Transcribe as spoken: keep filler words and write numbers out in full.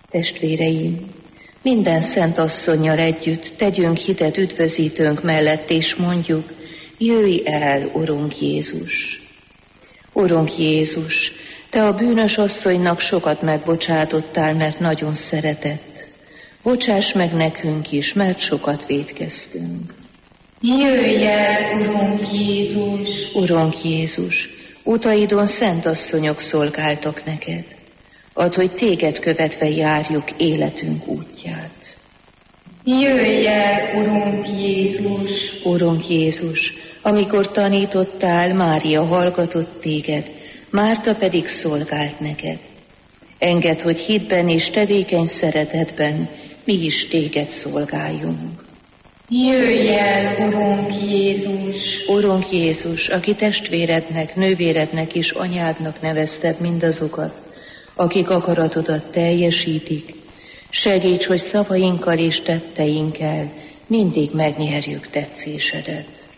Testvéreim, minden szent asszonnyal együtt tegyünk hitet üdvözítőnk mellett, és mondjuk, jöjj el, Urunk Jézus! Urunk Jézus, Te a bűnös asszonynak sokat megbocsátottál, mert nagyon szeretett. Bocsáss meg nekünk is, mert sokat vétkeztünk. Jöjj el, Urunk Jézus! Urunk Jézus, utaidon szent asszonyok szolgáltak neked. Add, hogy téged követve járjuk életünk útját. Jöjj el, Urunk Jézus! Urunk Jézus, amikor tanítottál, Mária hallgatott téged, Márta pedig szolgált neked. Engedd, hogy hitben és tevékeny szeretetben mi is téged szolgáljunk. Jöjj el, Urunk Jézus! Urunk Jézus, aki testvérednek, nővérednek és anyádnak nevezted mindazokat, akik akaratodat teljesítik, segíts, hogy szavainkkal és tetteinkkel mindig megnyerjük tetszésedet.